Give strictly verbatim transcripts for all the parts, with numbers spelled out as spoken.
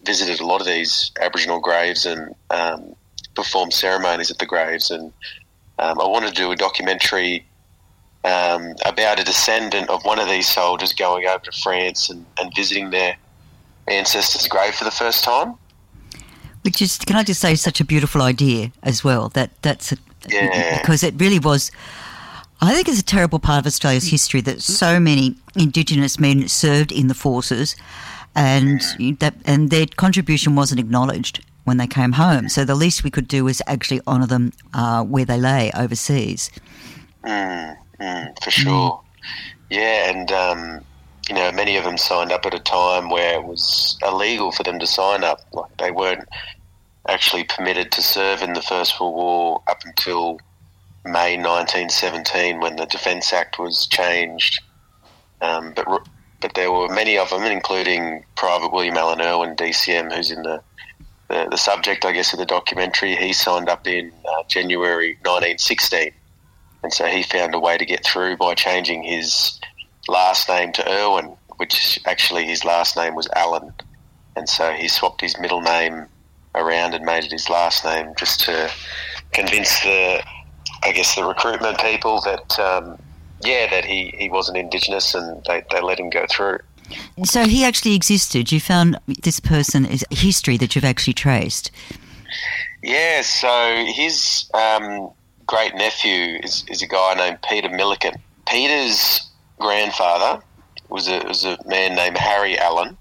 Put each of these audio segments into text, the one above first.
visited a lot of these Aboriginal graves and um, performed ceremonies at the graves, and um, I wanted to do a documentary um, about a descendant of one of these soldiers going over to France and, and visiting their ancestors' grave for the first time. Which is, can I just say, such a beautiful idea as well. That that's a, yeah. Because it really was. I think it's a terrible part of Australia's history that so many Indigenous men served in the forces, and that and their contribution wasn't acknowledged when they came home. So the least we could do was actually honour them uh, where they lay overseas. Mm, mm, for sure. Mm. Yeah, and um, you know, many of them signed up at a time where it was illegal for them to sign up. Like, they weren't actually permitted to serve in the First World War up until May nineteen seventeen, when the Defence Act was changed. Um, but but there were many of them, including Private William Allen Irwin, D C M, who's in the, the, the subject, I guess, of the documentary. He signed up in uh, January nineteen sixteen, and so he found a way to get through by changing his last name to Irwin, which actually his last name was Allen, and so he swapped his middle name around and made it his last name, just to convince the, I guess, the recruitment people that, um, yeah, that he, he wasn't Indigenous, and they, they let him go through. So he actually existed. You found this person is history that you've actually traced. Yeah, so his um, great nephew is, is a guy named Peter Milliken. Peter's grandfather was a, was a man named Harry Allen.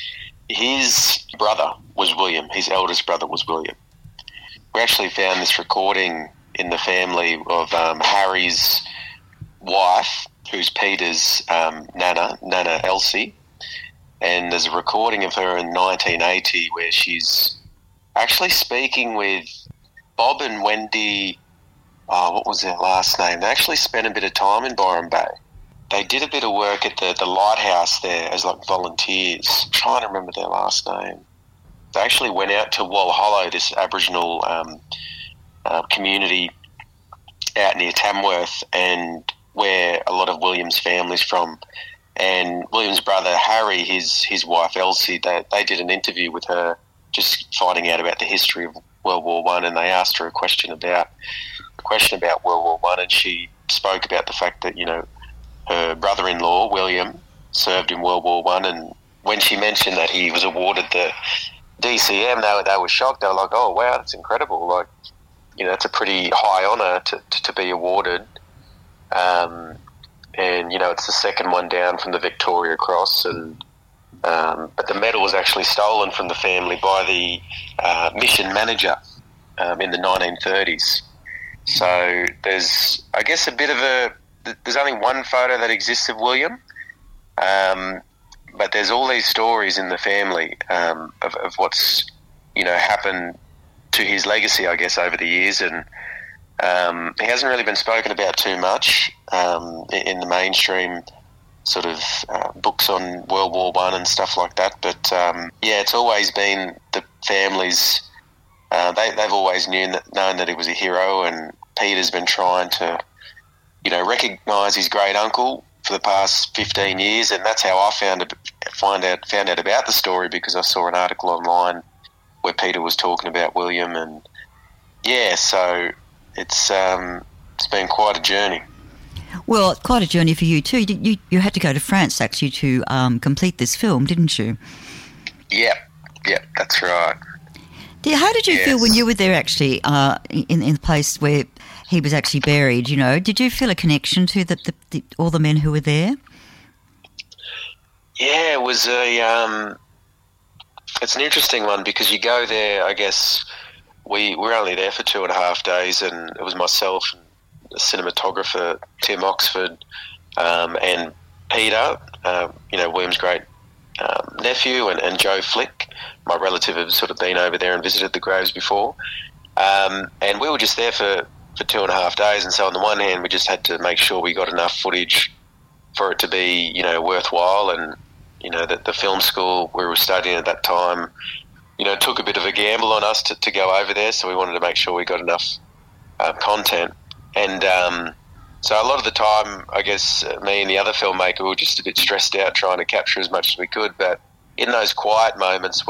His brother was William. His eldest brother was William. We actually found this recording in the family of um, Harry's wife, who's Peter's um, Nana, Nana Elsie, and there's a recording of her in nineteen eighty where she's actually speaking with Bob and Wendy, oh, what was their last name? They actually spent a bit of time in Byron Bay. They did a bit of work at the, the lighthouse there as like volunteers. I'm trying to remember their last name. They actually went out to Walhallow, this Aboriginal um, uh, community out near Tamworth, and where a lot of William's family's from. And William's brother Harry, his his wife Elsie, they, they did an interview with her, just finding out about the history of World War One, and they asked her a question about a question about World War One, and she spoke about the fact that, you know, her brother-in-law William served in World War One, and when she mentioned that he was awarded the D C M, they were, they were shocked. They were like, "Oh wow, that's incredible! Like, you know, that's a pretty high honour to, to, to be awarded." Um, and you know, it's the second one down from the Victoria Cross, and um, but the medal was actually stolen from the family by the uh, mission manager um, in the nineteen thirties. So there's, I guess, a bit of a there's only one photo that exists of William, um, but there's all these stories in the family um, of, of what's, you know, happened to his legacy, I guess, over the years, and um, he hasn't really been spoken about too much um, in the mainstream sort of uh, books on World War One and stuff like that. But um, yeah, it's always been the family's. Uh, they, they've always known that, known that he was a hero, and Peter's been trying to, you know, recognise his great uncle for the past fifteen years, and that's how I found it, find out found out about the story, because I saw an article online where Peter was talking about William, and yeah, so it's um, it's been quite a journey. Well, quite a journey for you too. You you, you had to go to France actually to um, complete this film, didn't you? Yep, yep, that's right. How did you yes. feel when you were there actually uh, in, in the place where he was actually buried, you know? Did you feel a connection to the, the, the, all the men who were there? Yeah, it was a... Um, it's an interesting one, because you go there, I guess, we were only there for two and a half days, and it was myself and the cinematographer, Tim Oxford, um, and Peter, uh, you know, William's great um, nephew, and, and Joe Flick. My relative had sort of been over there and visited the graves before. Um, and we were just there for, for two and a half days. And so on the one hand, we just had to make sure we got enough footage for it to be, you know, worthwhile. And, you know, the, the film school we were studying at that time, you know, took a bit of a gamble on us to, to go over there. So we wanted to make sure we got enough uh, content. And um, so a lot of the time, I guess, uh, me and the other filmmaker were just a bit stressed out trying to capture as much as we could. But in those quiet moments